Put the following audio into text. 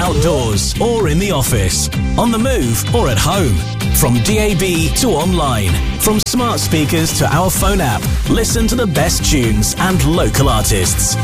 outdoors or in the office, on the move or at home. From DAB to online, from smart speakers to our phone app, listen to the best tunes and local artists.